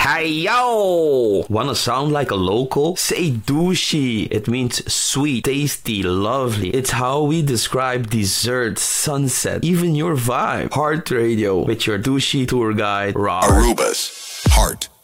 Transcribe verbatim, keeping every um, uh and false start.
Hey yo! Wanna sound like a local? Say douchey. It means sweet, tasty, lovely. It's how we describe dessert, sunset, even your vibe. Heart Radio with your douchey tour guide, Rob. Aruba's Heart